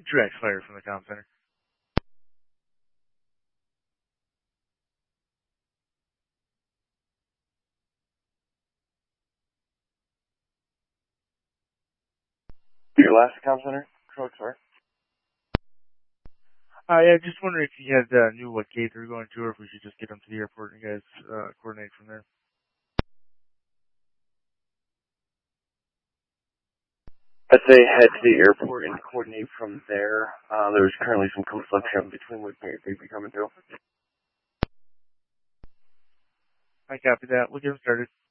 Drax Fire from the comm center. Your last comm center? Sorry. Yeah, just wondering if you had knew what gate they were going to, or if we should just get them to the airport and you guys coordinate from there. I'd say head to the airport and coordinate from there. There's currently some confliction between what gate they'd be coming to. I copy that. We'll get them started.